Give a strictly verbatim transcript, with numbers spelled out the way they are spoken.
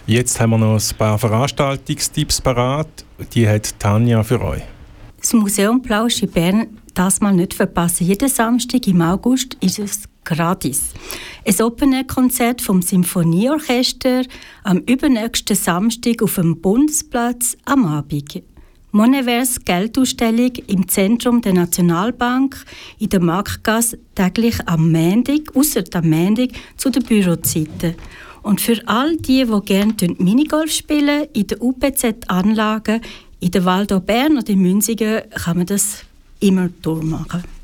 Jetzt haben wir noch ein paar Veranstaltungstipps parat. Die hat Tanja für euch. Das Museum Plausch in Bern das mal nicht verpassen. Jeden Samstag im August ist es gratis. Ein Open-Air-Konzert vom Symphonieorchester am übernächsten Samstag auf dem Bundesplatz am Abend. Monevers Geldausstellung im Zentrum der Nationalbank in der Marktgasse täglich am Montag, ausser am Montag, zu den Bürozeiten. Und für all die, die gerne Minigolf spielen, in der U P Z-Anlage, in der Waldau Bern oder in Münsingen, kann man das immer durchmachen.